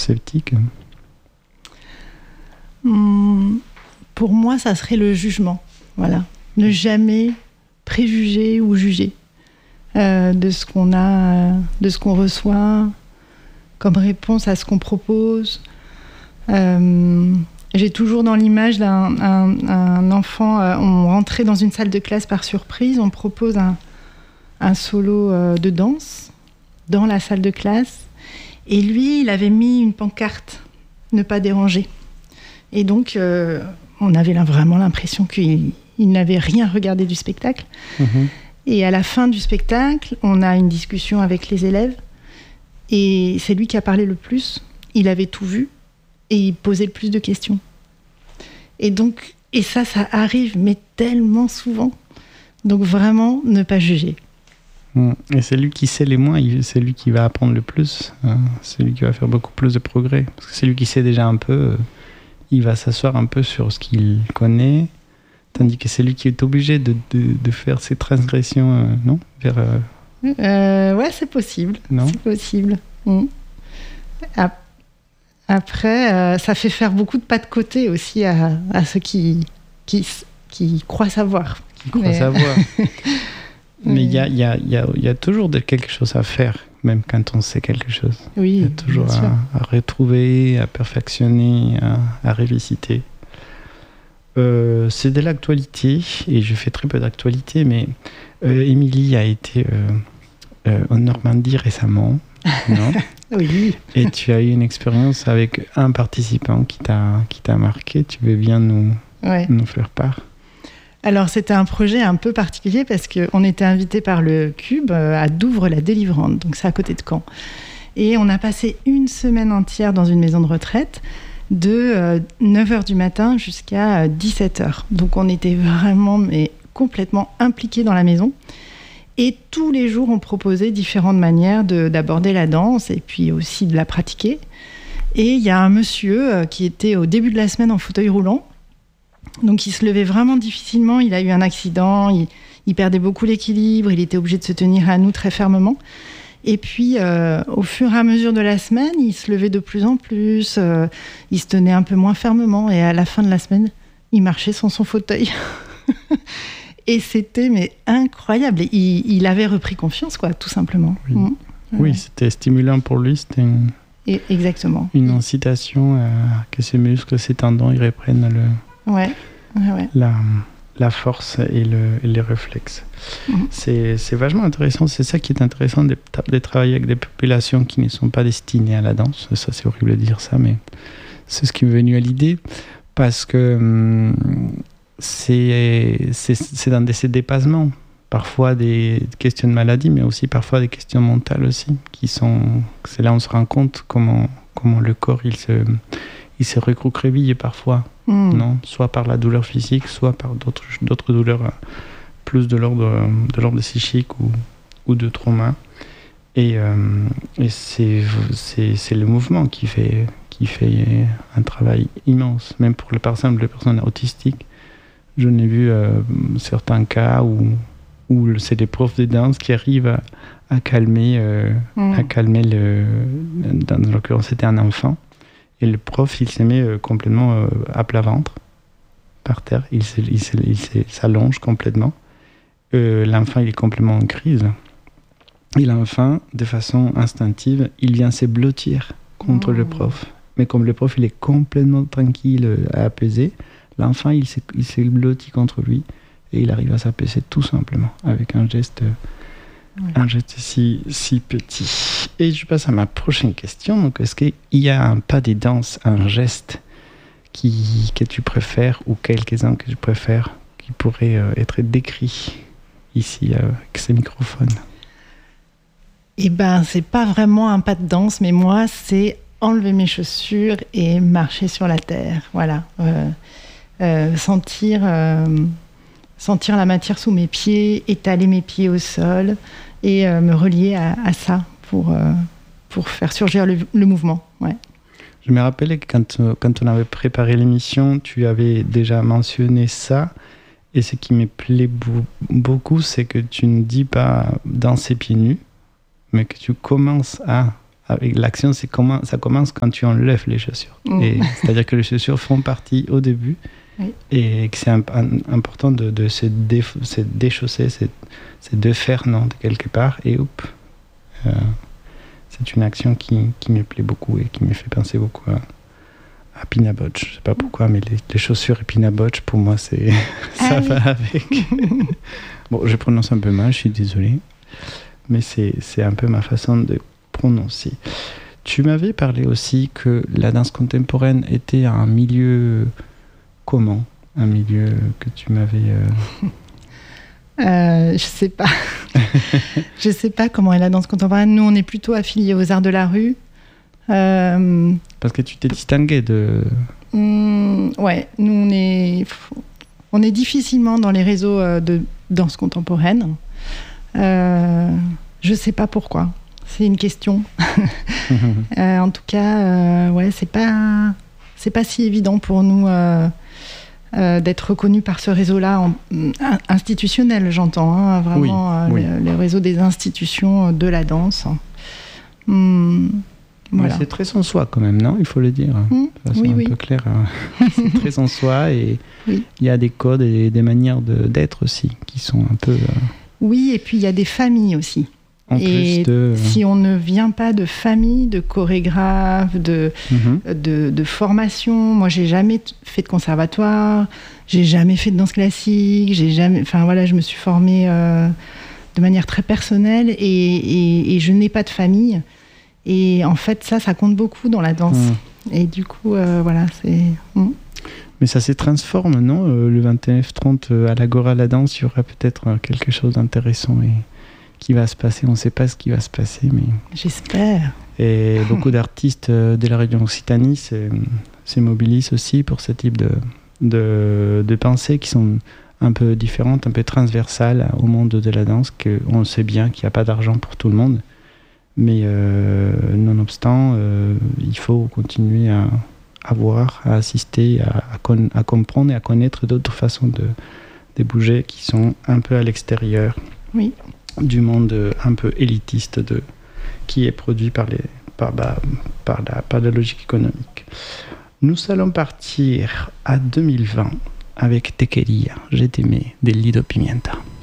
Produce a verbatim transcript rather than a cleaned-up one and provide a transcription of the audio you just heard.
sceptique? Hum, pour moi, ça serait le jugement. Voilà. Ne jamais préjuger ou juger euh, de ce qu'on a, de ce qu'on reçoit comme réponse à ce qu'on propose. Euh, j'ai toujours dans l'image d'un un, un enfant, euh, on rentrait dans une salle de classe par surprise, on propose un, un solo euh, de danse dans la salle de classe, et lui, il avait mis une pancarte « Ne pas déranger ». Et donc, euh, on avait là vraiment l'impression qu'il il n'avait rien regardé du spectacle. Mmh. Et à la fin du spectacle, on a une discussion avec les élèves, et c'est lui qui a parlé le plus. Il avait tout vu, et il posait le plus de questions. Et donc, et ça, ça arrive, mais tellement souvent. Donc vraiment, ne pas juger. Et c'est lui qui sait les moins, c'est lui qui va apprendre le plus. C'est lui qui va faire beaucoup plus de progrès. Parce que c'est lui qui sait déjà un peu, il va s'asseoir un peu sur ce qu'il connaît, tandis que c'est lui qui est obligé de, de, de faire ses transgressions, non vers, euh... Euh, ouais, c'est possible. Non c'est possible. Mmh. Après, euh, ça fait faire beaucoup de pas de côté aussi à, à ceux qui, qui, qui croient savoir. Qui croient Mais... savoir. Mais il y a, y, a, y, a, y a toujours de, quelque chose à faire, même quand on sait quelque chose. Oui, il y a toujours à, à retrouver, à perfectionner, à, à revisiter. Euh, c'est de l'actualité, et je fais très peu d'actualité, mais euh, Émilie a été euh, euh, en Normandie récemment. Non? Oui. Et tu as eu une expérience avec un participant qui t'a, qui t'a marqué. Tu veux bien nous, ouais. nous faire part? Alors, c'était un projet un peu particulier parce qu'on était invité par le Cube à Douvres-la-Délivrante, donc c'est à côté de Caen. Et on a passé une semaine entière dans une maison de retraite de neuf heures du matin jusqu'à dix-sept heures. Donc, on était vraiment mais, complètement impliqués dans la maison. Et tous les jours, on proposait différentes manières de, d'aborder la danse et puis aussi de la pratiquer. Et il y a un monsieur qui était au début de la semaine en fauteuil roulant. Donc, il se levait vraiment difficilement. Il a eu un accident, il, il perdait beaucoup l'équilibre, il était obligé de se tenir à nous très fermement. Et puis, euh, au fur et à mesure de la semaine, il se levait de plus en plus, euh, il se tenait un peu moins fermement. Et à la fin de la semaine, il marchait sans son fauteuil. Et c'était mais incroyable. Il, il avait repris confiance, quoi, tout simplement. Oui, mmh. oui ouais. C'était stimulant pour lui. C'était une, Et, exactement. une incitation à que ses muscles, ses tendons, ils reprennent le, ouais. Ouais, ouais. La, la force et, le, et les réflexes. Mmh. C'est, c'est vachement intéressant. C'est ça qui est intéressant de, de travailler avec des populations qui ne sont pas destinées à la danse. Ça, c'est horrible de dire ça, mais c'est ce qui m'est venu à l'idée. Parce que... Hum, C'est, c'est, c'est dans des, ces dépassements, parfois des questions de maladie, mais aussi parfois des questions mentales aussi, qui sont, c'est là où on se rend compte comment, comment le corps il se, il se recroqueville parfois, mmh. non, soit par la douleur physique, soit par d'autres, d'autres douleurs plus de l'ordre, de l'ordre psychique ou, ou de trauma. Et, euh, et c'est, c'est, c'est le mouvement qui fait, qui fait un travail immense, même pour les personnes, les personnes autistiques. Je n'ai vu euh, certains cas où, où c'est des profs de danse qui arrivent à, à calmer, euh, mmh. à calmer le, dans l'occurrence c'était un enfant, et le prof il se met euh, complètement euh, à plat ventre par terre, il, se, il, se, il se, s'allonge complètement, euh, l'enfant il est complètement en crise, et l'enfant de façon instinctive il vient se blottir contre mmh. le prof, mais comme le prof il est complètement tranquille, apaisé, l'enfant, il s'est, il s'est blotti contre lui et il arrive à s'apaiser tout simplement avec un geste, ouais. un geste si, si petit. Et je passe à ma prochaine question. Donc, est-ce qu'il y a un pas des danses, un geste qui, que tu préfères ou quelques-uns que tu préfères qui pourraient euh, être décrits ici euh, avec ces microphones? Eh bien, c'est pas vraiment un pas de danse, mais moi, c'est enlever mes chaussures et marcher sur la terre. Voilà. Euh, Euh, sentir, euh, sentir la matière sous mes pieds, étaler mes pieds au sol et euh, me relier à, à ça pour, euh, pour faire surgir le, le mouvement. Ouais. Je me rappelais que quand, quand on avait préparé l'émission, tu avais déjà mentionné ça. Et ce qui me plaît bo- beaucoup, c'est que tu ne dis pas danser pieds nus, mais que tu commences à avec l'action, c'est comment, ça commence quand tu enlèves les chaussures. Mmh. Et, c'est-à-dire que les chaussures font partie au début, oui. Et que c'est un, un, important de, de se, dé, se déchausser, c'est, c'est de faire non, de quelque part, et hop. Euh, c'est une action qui, qui me plaît beaucoup et qui me fait penser beaucoup à, à Pina Bausch. Je sais pas pourquoi, mais les, les chaussures et Pina Bausch, pour moi, c'est ça ah, va oui. avec. Bon, je prononce un peu mal, je suis désolé, mais c'est, c'est un peu ma façon de prononcer. Tu m'avais parlé aussi que la danse contemporaine était un milieu comment ? Un milieu que tu m'avais... Euh... Euh, je sais pas. Je sais pas comment est la danse contemporaine. Nous, on est plutôt affiliés aux arts de la rue. Euh... Parce que tu t'es distinguée de... Mmh, ouais, nous, on est... on est difficilement dans les réseaux de danse contemporaine. Euh... Je sais pas pourquoi. C'est une question. euh, en tout cas, euh, ouais, c'est pas, c'est pas si évident pour nous euh, euh, d'être reconnus par ce réseau-là, en, institutionnel, j'entends, hein, vraiment, oui, euh, oui. Le, le réseau des institutions de la danse. Hum, voilà. Mais c'est très en soi quand même, non ? Il faut le dire, hum, de façon oui, un oui. peu claire. C'est très en soi et oui. Il y a des codes et des manières de, d'être aussi qui sont un peu... Euh... Oui, et puis il y a des familles aussi. En et de... si on ne vient pas de famille, de chorégraphe, de, mm-hmm. de, de formation, moi j'ai jamais fait de conservatoire, j'ai jamais fait de danse classique, j'ai jamais, enfin voilà, je me suis formée euh, de manière très personnelle et, et, et je n'ai pas de famille. Et en fait, ça, ça compte beaucoup dans la danse. Mm. Et du coup, euh, voilà, c'est... Mm. Mais ça se transforme, non ? euh, Le vingt-neuf trente à l'Agora La Danse, il y aura peut-être quelque chose d'intéressant et... qui va se passer, on ne sait pas ce qui va se passer, mais... J'espère. Et beaucoup d'artistes de la région Occitanie se, se mobilisent aussi pour ce type de, de, de pensées qui sont un peu différentes, un peu transversales au monde de la danse, qu'on sait bien qu'il n'y a pas d'argent pour tout le monde, mais euh, nonobstant, euh, il faut continuer à, à voir, à assister, à, à, con, à comprendre et à connaître d'autres façons de, de bouger qui sont un peu à l'extérieur. Oui. Du monde un peu élitiste de, qui est produit par, les, par, bah, par, la, par la logique économique. Nous allons partir à deux mille vingt avec Te Quería, Je t'aimais, de Lido Pimienta.